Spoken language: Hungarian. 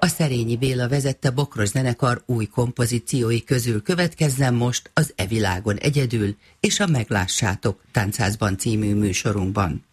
A Szerényi Béla vezette Bokros zenekar új kompozíciói közül következzen most az E világon egyedül és a Meglássátok Táncházban című műsorunkban.